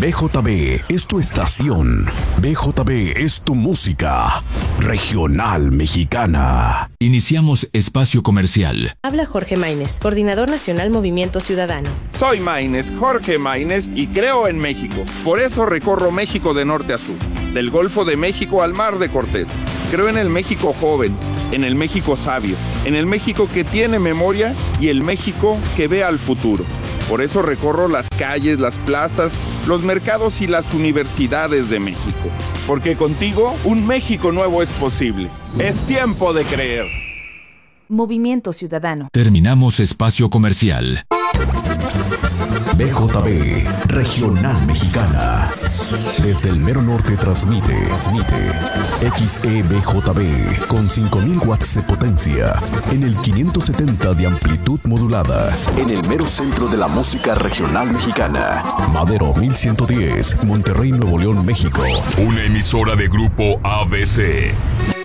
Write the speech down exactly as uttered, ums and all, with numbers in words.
B J B es tu estación. B J B es tu música regional mexicana. Iniciamos espacio comercial. Habla Jorge Maínez, coordinador nacional Movimiento Ciudadano. Soy Maínez, Jorge Maínez, y creo en México. Por eso recorro México de norte a sur, del Golfo de México al Mar de Cortés. Creo en el México joven, en el México sabio, en el México que tiene memoria y el México que ve al futuro. Por eso recorro las calles, las plazas, los mercados y las universidades de México. Porque contigo un México nuevo es posible. Es tiempo de creer. Movimiento Ciudadano. Terminamos espacio comercial. B J B, Regional Mexicana. Desde el mero norte transmite, transmite X E B J B con cinco mil watts de potencia en el quinientos setenta de amplitud modulada en el mero centro de la música regional mexicana. Madero mil ciento diez, Monterrey, Nuevo León, México. Una emisora de Grupo A B C.